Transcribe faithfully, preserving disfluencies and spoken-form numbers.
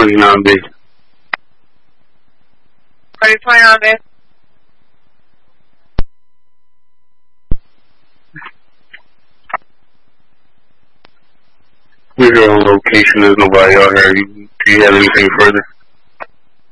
twenty-nine B. Ready, twenty-nine B. We're here on location. There's nobody out here. You, do you have anything further?